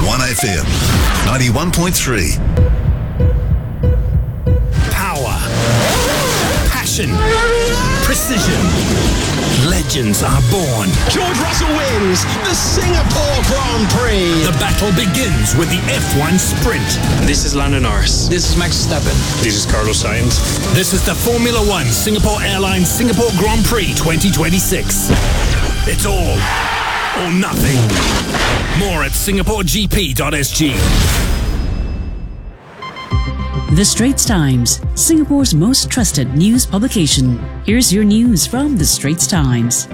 1FM 91.3. Power, passion, precision. Legends are born. George Russell wins the Singapore Grand Prix. The battle begins with the F1 Sprint. This is Lando Norris. This is Max Verstappen. This is Carlos Sainz. This is the Formula One Singapore Airlines Singapore Grand Prix 2026. It's all or nothing. More at singaporegp.sg. The Straits Times, Singapore's most trusted news publication. Here's your news from The Straits Times.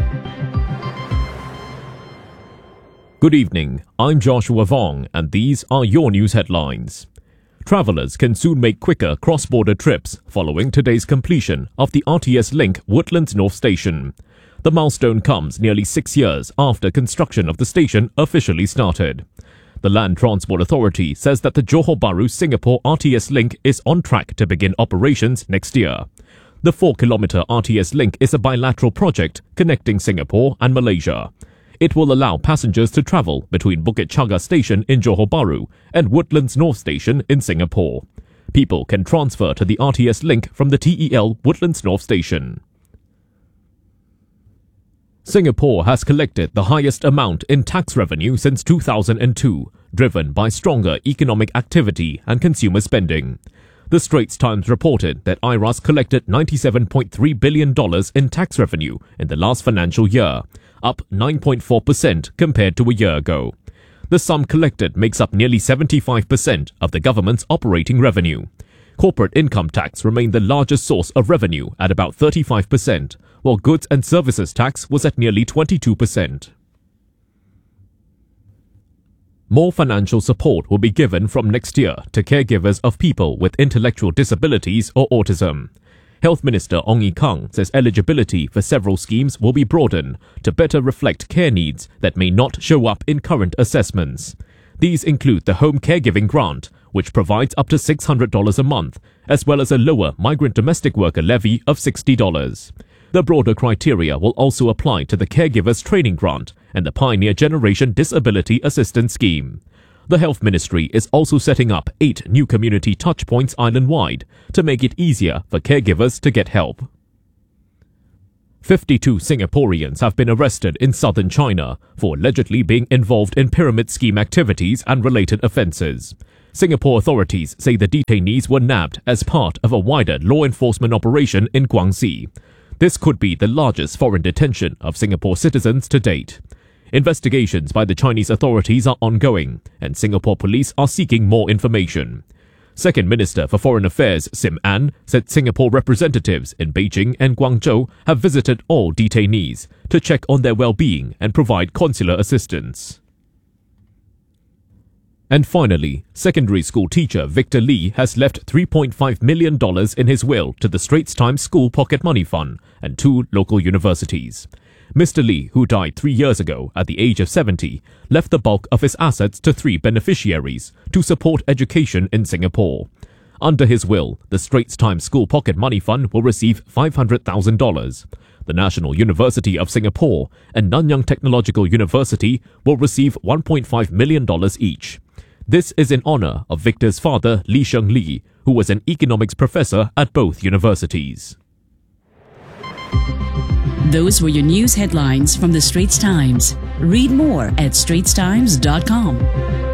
Good evening, I'm Joshua Vong, and these are your news headlines. Travellers can soon make quicker cross-border trips following today's completion of the RTS Link Woodlands North Station. The milestone comes nearly 6 years after construction of the station officially started. The Land Transport Authority says that the Johor Bahru Singapore RTS Link is on track to begin operations next year. The 4-kilometre RTS Link is a bilateral project connecting Singapore and Malaysia. It will allow passengers to travel between Bukit Chaga Station in Johor Bahru and Woodlands North Station in Singapore. People can transfer to the RTS Link from the TEL Woodlands North Station. Singapore has collected the highest amount in tax revenue since 2002, driven by stronger economic activity and consumer spending. The Straits Times reported that IRAS collected $97.3 billion in tax revenue in the last financial year, up 9.4% compared to a year ago. The sum collected makes up nearly 75% of the government's operating revenue. Corporate income tax remained the largest source of revenue at about 35%, while goods and services tax was at nearly 22%. More financial support will be given from next year to caregivers of people with intellectual disabilities or autism. Health Minister Ong Ye Kung says eligibility for several schemes will be broadened to better reflect care needs that may not show up in current assessments. These include the Home Caregiving Grant, which provides up to $600 a month, as well as a lower migrant domestic worker levy of $60. The broader criteria will also apply to the Caregivers Training Grant and the Pioneer Generation Disability Assistance Scheme. The Health Ministry is also setting up 8 new community touchpoints island-wide to make it easier for caregivers to get help. 52 Singaporeans have been arrested in southern China for allegedly being involved in pyramid scheme activities and related offences. Singapore authorities say the detainees were nabbed as part of a wider law enforcement operation in Guangxi. This could be the largest foreign detention of Singapore citizens to date. Investigations by the Chinese authorities are ongoing, and Singapore police are seeking more information. Second Minister for Foreign Affairs Sim Ann said Singapore representatives in Beijing and Guangzhou have visited all detainees to check on their well-being and provide consular assistance. And finally, secondary school teacher Victor Lee has left $3.5 million in his will to the Straits Times School Pocket Money Fund and 2 local universities. Mr. Lee, who died 3 years ago at the age of 70, left the bulk of his assets to 3 beneficiaries to support education in Singapore. Under his will, the Straits Times School Pocket Money Fund will receive $500,000. The National University of Singapore and Nanyang Technological University will receive $1.5 million each. This is in honour of Victor's father, Lee Sheng Lee, who was an economics professor at both universities. Those were your news headlines from The Straits Times. Read more at straitstimes.com.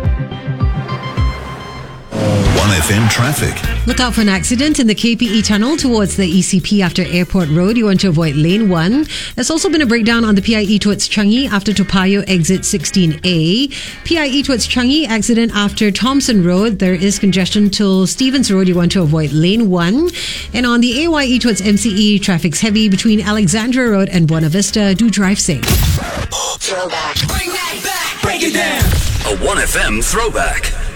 1FM traffic. Look out for an accident in the KPE tunnel towards the ECP after Airport Road. You want to avoid lane 1. There's also been a breakdown on the PIE towards Changi after Toa Payoh exit 16A. PIE towards Changi accident after Thompson Road. There is congestion till Stevens Road. You want to avoid lane 1. And on the AYE towards MCE, traffic's heavy between Alexandra Road and Buena Vista. Do drive safe. Throwback. Bring that back. Break it down. A 1FM throwback.